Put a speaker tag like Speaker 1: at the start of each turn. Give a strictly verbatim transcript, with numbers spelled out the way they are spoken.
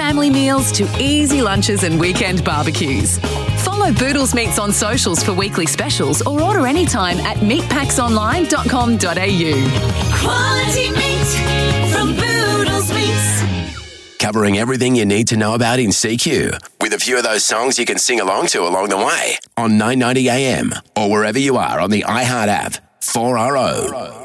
Speaker 1: family meals to easy lunches and weekend barbecues. Follow Boodles Meats on socials for weekly specials or order anytime at meat packs online dot com dot a u.
Speaker 2: Quality meat from Boodles Meats.
Speaker 3: Covering everything you need to know about in C Q, with a few of those songs you can sing along to along the way on nine ninety A M or wherever you are on the iHeart app. four R O.